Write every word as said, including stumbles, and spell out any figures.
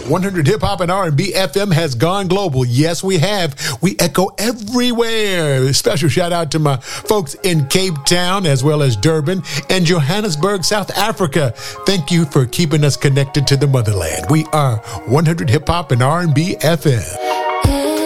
one hundred Hip Hop and R and B F M has gone global. Yes, we have. We echo everywhere. Special shout out to my folks in Cape Town, as well as Durban and Johannesburg, South Africa. Thank you for keeping us connected to the motherland. We are one hundred Hip Hop and R and B F M.